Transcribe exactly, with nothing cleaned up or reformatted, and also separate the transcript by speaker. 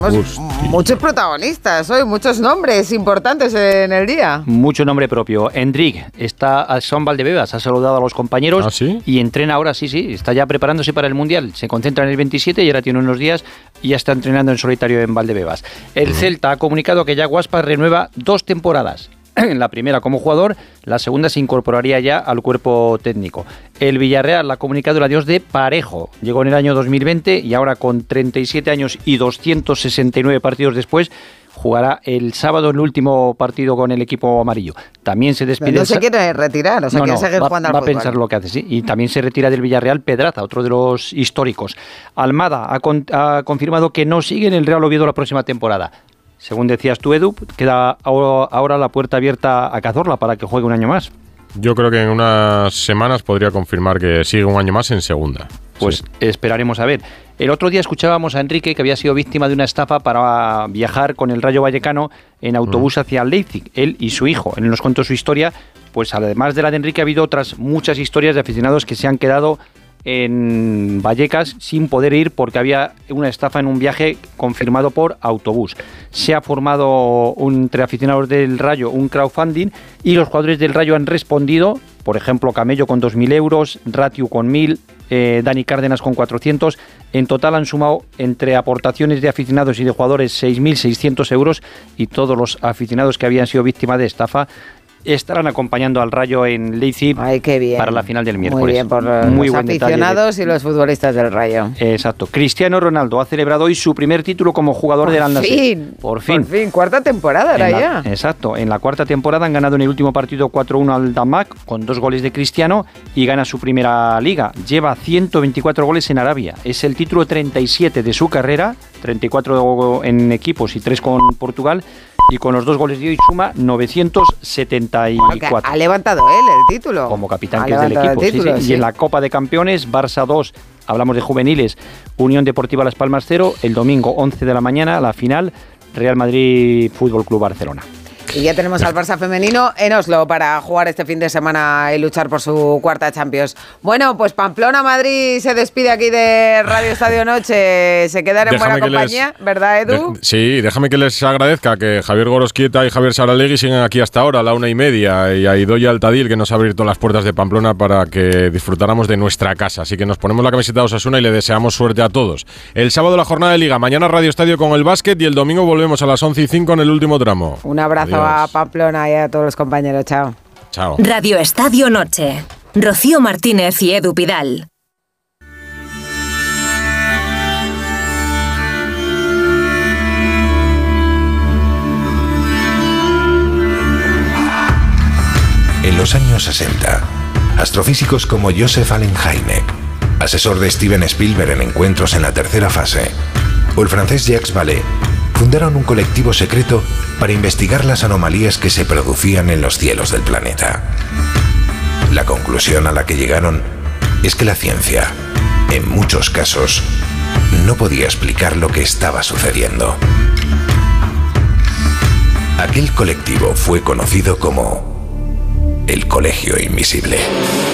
Speaker 1: Hostia. Muchos protagonistas hoy, muchos nombres importantes en el día.
Speaker 2: Mucho nombre propio. Endrick está a Son Valdebebas, ha saludado a los compañeros.
Speaker 3: ¿Ah, sí?
Speaker 2: Y entrena ahora, sí, sí, está ya preparándose para el Mundial. Se concentra en el veintisiete y ahora tiene unos días y ya está entrenando en solitario en Valdebebas. El uh-huh. Celta ha comunicado que Yago Aspas renueva dos temporadas. La primera como jugador, la segunda se incorporaría ya al cuerpo técnico. El Villarreal ha comunicado el adiós de Parejo. Llegó en el año dos mil veinte y ahora con treinta y siete años y doscientos sesenta y nueve partidos después jugará el sábado el último partido con el equipo amarillo. También se despide...
Speaker 1: No se quiere retirar, o sea,
Speaker 2: no,
Speaker 1: quiere
Speaker 2: no,
Speaker 1: seguir
Speaker 2: va,
Speaker 1: jugando al
Speaker 2: va
Speaker 1: fútbol.
Speaker 2: Va a pensar lo que hace, sí. Y también se retira del Villarreal Pedraza, otro de los históricos. Almada ha, con, ha confirmado que no sigue en el Real Oviedo la próxima temporada. Según decías tú, Edu, queda ahora la puerta abierta a Cazorla para que juegue un año más.
Speaker 3: Yo creo que en unas semanas podría confirmar que sigue un año más en segunda.
Speaker 2: Pues sí. Esperaremos a ver. El otro día escuchábamos a Enrique, que había sido víctima de una estafa para viajar con el Rayo Vallecano en autobús mm. hacia Leipzig, él y su hijo. Él nos contó su historia, pues además de la de Enrique ha habido otras muchas historias de aficionados que se han quedado en Vallecas sin poder ir porque había una estafa en un viaje confirmado por autobús. Se ha formado entre aficionados del Rayo un crowdfunding y los jugadores del Rayo han respondido, por ejemplo Camello con dos mil euros, Ratiu con mil, eh, Dani Cárdenas con cuatrocientos. En total han sumado entre aportaciones de aficionados y de jugadores seis mil seiscientos euros y todos los aficionados que habían sido víctimas de estafa estarán acompañando al Rayo en Leipzig.
Speaker 1: Ay, qué bien.
Speaker 2: Para la final del miércoles.
Speaker 1: Muy bien, por Muy los aficionados de... y los futbolistas del Rayo.
Speaker 2: Exacto. Cristiano Ronaldo ha celebrado hoy su primer título como jugador
Speaker 1: por
Speaker 2: del Al Nassr.
Speaker 1: Fin,
Speaker 2: por fin.
Speaker 1: Por fin, cuarta temporada era ya.
Speaker 2: Exacto. En la cuarta temporada han ganado en el último partido cuatro uno al Damak con dos goles de Cristiano y gana su primera liga. Lleva ciento veinticuatro goles en Arabia. Es el título treinta y siete de su carrera, treinta y cuatro en equipos y tres con Portugal. Y con los dos goles de hoy suma novecientos setenta y cuatro.
Speaker 1: Bueno, ha levantado él el título.
Speaker 2: Como capitán que es del equipo.
Speaker 1: Título,
Speaker 2: sí, sí.
Speaker 1: Sí.
Speaker 2: Y en la Copa de Campeones, Barça dos, hablamos de juveniles, Unión Deportiva Las Palmas cero, el domingo once de la mañana, la final, Real Madrid Fútbol Club Barcelona.
Speaker 1: Y ya tenemos al Barça femenino en Oslo para jugar este fin de semana y luchar por su cuarta Champions. Bueno, pues Pamplona-Madrid se despide aquí de Radio Estadio Noche. Se quedan en
Speaker 3: déjame
Speaker 1: buena compañía, les, ¿verdad, Edu?
Speaker 3: De, sí, déjame que les agradezca que Javier Gorosquieta y Javier Saralegui siguen aquí hasta ahora, a la una y media, y a Idoia Altadil, que nos ha abierto las puertas de Pamplona para que disfrutáramos de nuestra casa. Así que nos ponemos la camiseta de Osasuna y le deseamos suerte a todos. El sábado la jornada de Liga, mañana Radio Estadio con el básquet y el domingo volvemos a las once y cinco en el último tramo.
Speaker 1: Un abrazo. Adiós. A Pamplona y a todos los compañeros. Chao.
Speaker 3: Chao.
Speaker 4: Radio Estadio Noche. Rocío Martínez y Edu Pidal.
Speaker 5: En los años sesenta, astrofísicos como Joseph Allen Hynek, asesor de Steven Spielberg en encuentros en la tercera fase, o el francés Jacques Vallée, fundaron un colectivo secreto para investigar las anomalías que se producían en los cielos del planeta. La conclusión a la que llegaron es que la ciencia, en muchos casos, no podía explicar lo que estaba sucediendo. Aquel colectivo fue conocido como el Colegio Invisible.